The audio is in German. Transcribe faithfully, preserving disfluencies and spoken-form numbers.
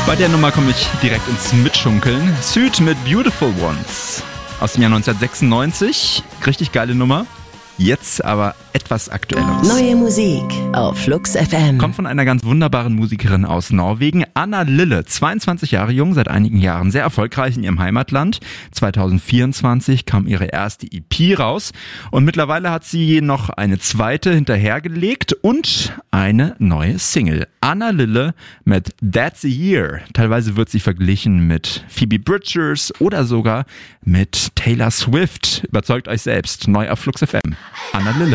Bei der Nummer komme ich direkt ins Mitschunkeln. Süd mit Beautiful Ones aus dem Jahr neunzehnhundertsechsundneunzig. Richtig geile Nummer. Jetzt aber etwas Aktuelleres. Neue Musik auf Flux F M. Kommt von einer ganz wunderbaren Musikerin aus Norwegen, Anna Lille, zweiundzwanzig Jahre jung, seit einigen Jahren sehr erfolgreich in ihrem Heimatland. zweitausendvierundzwanzig kam ihre erste E P raus und mittlerweile hat sie noch eine zweite hinterhergelegt und eine neue Single. Anna Lille mit That's a Year. Teilweise wird sie verglichen mit Phoebe Bridgers oder sogar mit Taylor Swift. Überzeugt euch selbst. Neu auf Flux F M. Anna Lille.